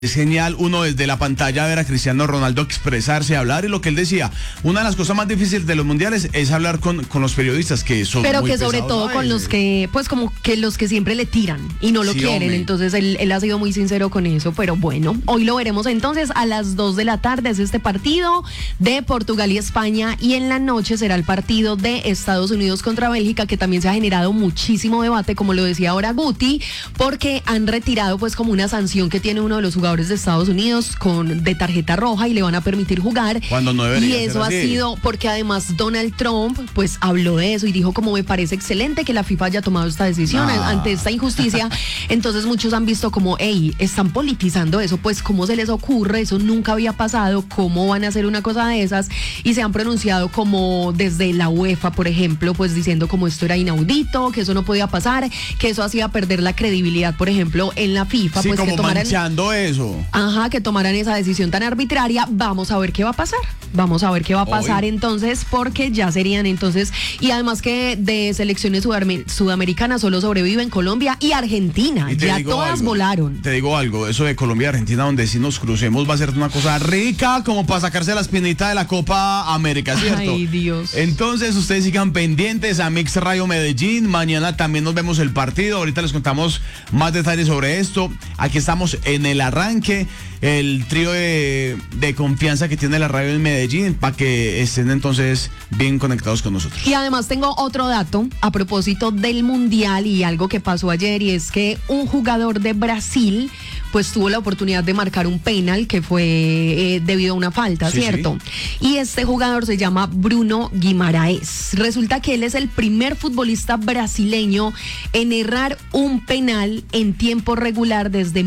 Es genial uno desde la pantalla ver a Cristiano Ronaldo expresarse, hablar, y lo que él decía, una de las cosas más difíciles de los mundiales es hablar con los periodistas, que son pero muy que sobre pesados todo con los que, pues como que los que siempre le tiran y no lo Sí, quieren, hombre. entonces él ha sido muy sincero con eso, pero bueno, hoy lo veremos entonces a las 2 de la tarde, es este partido de Portugal y España, y en la noche será el partido de Estados Unidos contra Bélgica, que también se ha generado muchísimo debate, como lo decía ahora Guti, porque han retirado pues como una sanción que tiene uno de los jugadores de Estados Unidos de tarjeta roja y le van a permitir jugar. Cuando no debería y ser eso ha así. sido porque además Donald Trump pues habló de eso y dijo como me parece excelente que la FIFA haya tomado esta decisión ante esta injusticia. Entonces muchos han visto como, hey, están politizando eso, pues cómo se les ocurre, eso nunca había pasado, cómo van a hacer una cosa de esas, y se han pronunciado como desde la UEFA, por ejemplo, pues diciendo como esto era inaudito, que eso no podía pasar, que eso hacía perder la credibilidad, por ejemplo, en la FIFA, Sí, pues como que tomaran manchando eso. que tomaran esa decisión tan arbitraria. Vamos a ver qué va a pasar. Vamos a ver qué va a pasar entonces, porque ya serían entonces, y además que de selecciones sudamericanas solo sobreviven Colombia y Argentina. Y te Ya digo todas algo, volaron. Te digo algo, eso de Colombia y Argentina, donde si nos crucemos va a ser una cosa rica, como para sacarse la espinita de la Copa América, ¿cierto? Ay, Dios. Entonces ustedes sigan pendientes a Mix Radio Medellín. Mañana también nos vemos el partido. Ahorita les contamos más detalles sobre esto. Aquí estamos en el arranque, el trío de confianza que tiene la radio en Medellín, para que estén entonces bien conectados con nosotros. Y además tengo otro dato a propósito del Mundial y algo que pasó ayer, y es que un jugador de Brasil pues tuvo la oportunidad de marcar un penal que fue debido a una falta, Sí, ¿cierto? Y este jugador se llama Bruno Guimaraes. Resulta que él es el primer futbolista brasileño en errar un penal en tiempo regular desde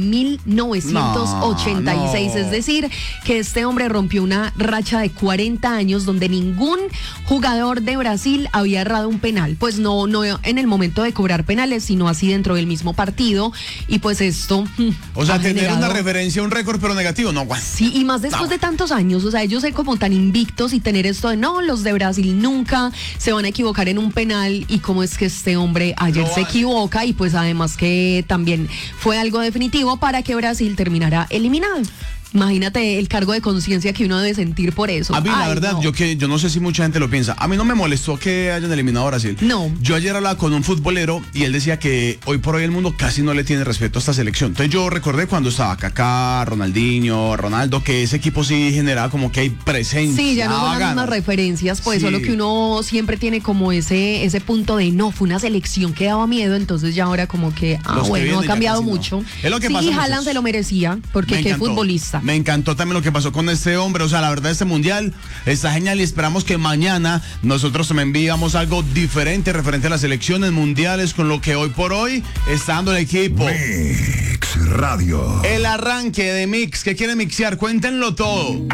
1986. No. Es decir, que este hombre rompió una racha de 40 años donde ningún jugador de Brasil había errado un penal. Pues no en el momento de cobrar penales, sino así dentro del mismo partido. Y pues esto... O sea, ha tener generado... una referencia, un récord, pero negativo, no aguanta. Sí, y más después de tantos años, o sea, ellos ser como tan invictos y tener esto de no, los de Brasil nunca se van a equivocar en un penal, y cómo es que este hombre ayer se equivoca, y pues además que también fue algo definitivo para que Brasil terminara eliminado. Imagínate el cargo de conciencia que uno debe sentir por eso. A mí, la Ay, verdad, no. yo no sé si mucha gente lo piensa. A mí no me molestó que hayan eliminado a Brasil. No. Yo ayer hablaba con un futbolero y él decía que hoy por hoy el mundo casi no le tiene respeto a esta selección. Entonces yo recordé cuando estaba Kaká, Ronaldinho, Ronaldo, que ese equipo sí generaba como que hay presencia. Sí, ya no son las ganas. mismas referencias, pues Sí. solo que uno siempre tiene como ese punto de no, fue una selección que daba miedo, entonces ya ahora como que, Los que bueno, vienen ha ya cambiado casi no. mucho. Es lo que sí, pasa, y Haaland muchachos. se lo merecía, porque Me qué encantó. futbolista. Me encantó también lo que pasó con este hombre. O sea, la verdad, este mundial está genial, y esperamos que mañana nosotros también vivamos algo diferente referente a las elecciones mundiales, con lo que hoy por hoy está dando el equipo. Mix Radio. El arranque de Mix, que quiere mixear, cuéntenlo todo.